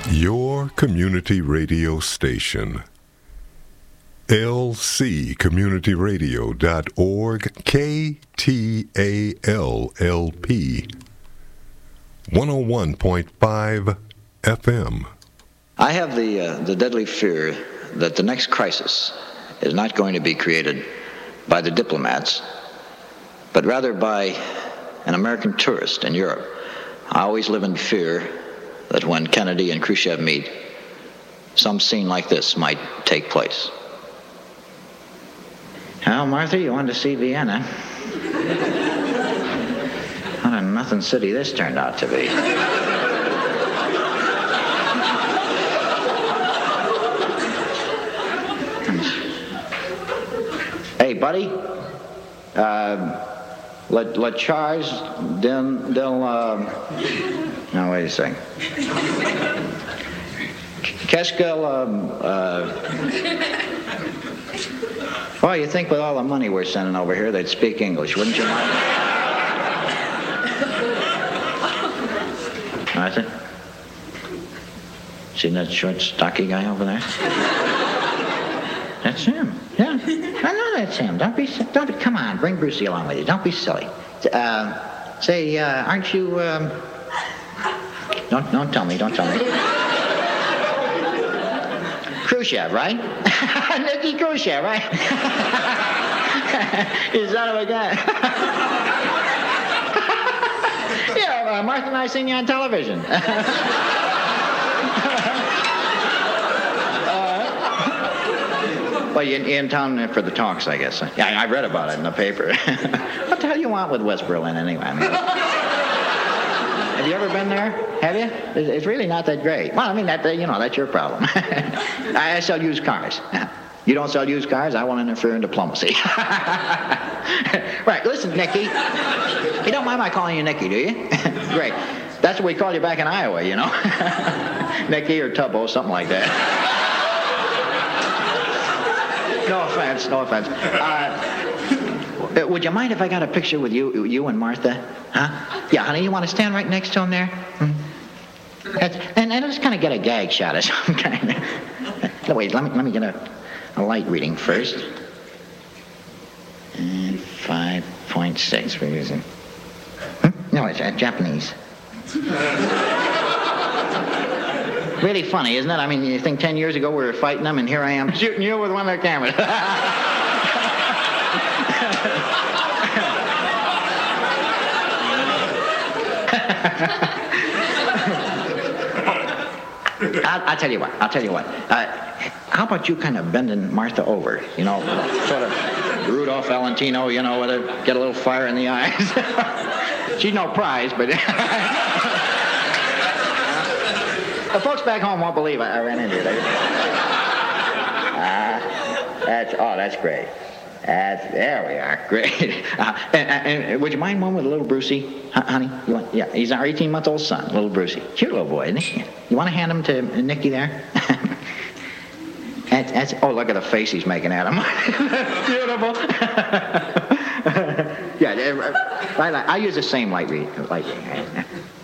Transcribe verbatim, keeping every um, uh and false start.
Your community radio station. L C community radio dot org, K T A L L P, one oh one point five F M. I have the, uh, the deadly fear that the next crisis is not going to be created by the diplomats, but rather by an American tourist in Europe. I always live in fear that when Kennedy and Khrushchev meet, some scene like this might take place. Well, Martha, you wanted to see Vienna. What a nothing city this turned out to be. Hey, buddy. Uh, let, let Charles del... del uh, no, wait a second. Qu'est-ce que... Um, uh, well, you think with all the money we're sending over here, they'd speak English, wouldn't you, Martha? Martha? See that short, stocky guy over there? That's him. Yeah, I know that's him. Don't be, don't be, come on, bring Brucey along with you. Don't be silly. Uh, say, uh, aren't you, um, don't, don't tell me, don't tell me. Khrushchev, right? Nicky Khrushchev, right? You son of a gun. Yeah, uh, Martha and I seen you on television. Well, you're in town for the talks, I guess. Yeah, I read about it in the paper. What the hell do you want with West Berlin, anyway? I mean, have you ever been there? Have you? It's really not that great. Well, I mean, that you know, that's your problem. I sell used cars. You don't sell used cars, I won't interfere in diplomacy. Right, listen, Nicky. You don't mind my calling you Nicky, do you? Great. That's what we call you back in Iowa, you know? Nicky or Tubbo, something like that. No offense, no offense. Uh, would you mind if I got a picture with you, you and Martha? Huh? Yeah, honey, you want to stand right next to him there? Hmm? That's, and, and let's kind of get a gag shot of some kind. No, wait, let me let me get a, a light reading first. And five point six. Hmm? No, it's uh, Japanese. Really funny, isn't it? I mean, you think ten years ago we were fighting them, and here I am shooting you with one of their cameras. I'll, I'll tell you what. I'll tell you what. Uh, how about you kind of bending Martha over? You know, sort of Rudolph Valentino. You know, with a, get a little fire in the eyes. She's no prize, but. The folks back home won't believe I, I ran into it. Ah, uh, that's oh, that's great. That's there we are, great. Uh, and, and would you mind one with a little Brucey, H- honey? You want? Yeah, he's our eighteen-month-old son, little Brucey, cute little boy, isn't he? You want to hand him to Nicky there? that's, that's oh, look at the face he's making at him. Beautiful. Yeah, right. I use the same light read, light reading.